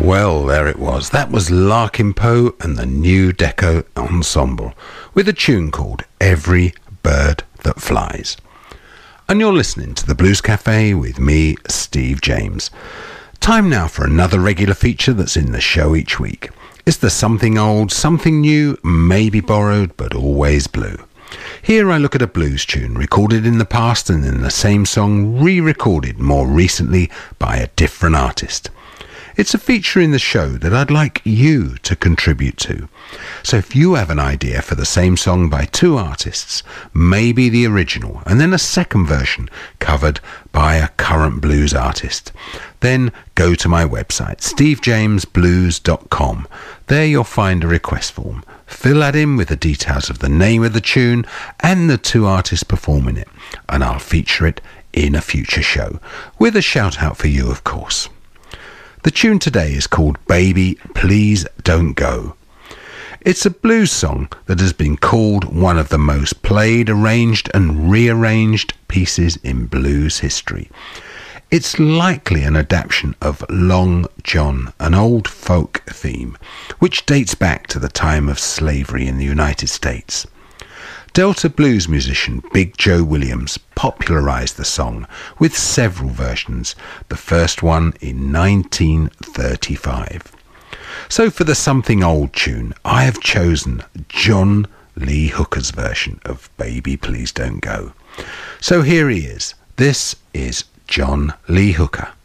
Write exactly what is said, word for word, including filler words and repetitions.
Well, there it was. That was Larkin Poe and the New Deco Ensemble with a tune called Every Bird That Flies. And you're listening to the Blues Cafe with me, Steve James. Time now for another regular feature that's in the show each week. It's the something old, something new, maybe borrowed, but always blue. Here I look at a blues tune recorded in the past and in the same song re-recorded more recently by a different artist. It's a feature in the show that I'd like you to contribute to. So if you have an idea for the same song by two artists, maybe the original and then a second version covered by a current blues artist, then go to my website, steve james blues dot com. There you'll find a request form. Fill that in with the details of the name of the tune and the two artists performing it, and I'll feature it in a future show, with a shout out for you, of course. The tune today is called Baby, Please Don't Go. It's a blues song that has been called one of the most played, arranged and rearranged pieces in blues history. It's likely an adaptation of Long John, an old folk theme, which dates back to the time of slavery in the United States. Delta blues musician Big Joe Williams popularised the song with several versions, the first one in nineteen thirty-five. So for the something old tune, I have chosen John Lee Hooker's version of Baby Please Don't Go. So here he is. This is John Lee Hooker.